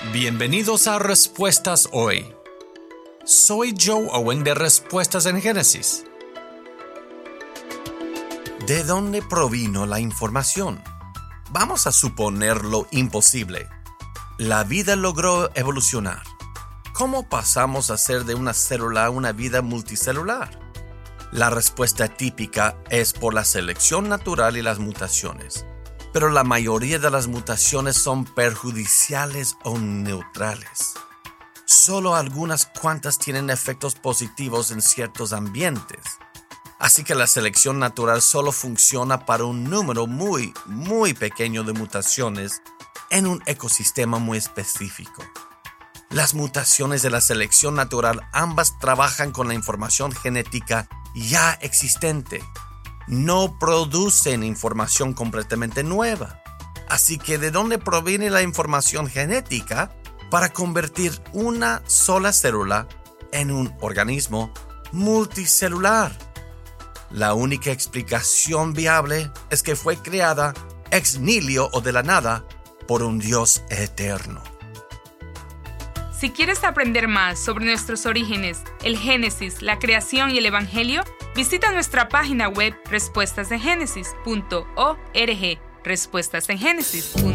Bienvenidos a Respuestas Hoy. Soy Joe Owen de Respuestas en Génesis. ¿De dónde provino la información? Vamos a suponer lo imposible. La vida logró evolucionar. ¿Cómo pasamos a ser de una célula a una vida multicelular? La respuesta típica es por la selección natural y las mutaciones. Pero la mayoría de las mutaciones son perjudiciales o neutrales. Solo algunas cuantas tienen efectos positivos en ciertos ambientes. Así que la selección natural solo funciona para un número muy pequeño de mutaciones en un ecosistema muy específico. Las mutaciones de la selección natural ambas trabajan con la información genética ya existente. No producen información completamente nueva. Así que ¿de dónde proviene la información genética para convertir una sola célula en un organismo multicelular? La única explicación viable es que fue creada ex nihilo o de la nada por un Dios eterno. Si quieres aprender más sobre nuestros orígenes, el Génesis, la creación y el Evangelio, visita nuestra página web respuestasengénesis.org, respuestasengénesis.org.